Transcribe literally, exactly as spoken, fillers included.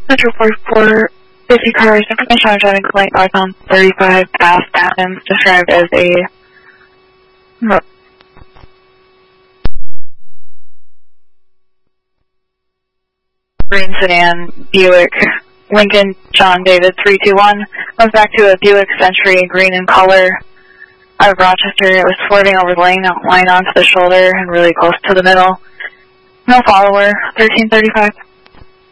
Metro forty-four, fifty cars, information on driving complaint, northbound thirty-five, past Athens, described as a no, green sedan, Buick, Lincoln, John David three two one, goes back to a Buick Century, green in color, out of Rochester. It was swerving over the lane, line onto the shoulder, and really close to the middle. No follower, thirteen thirty-five.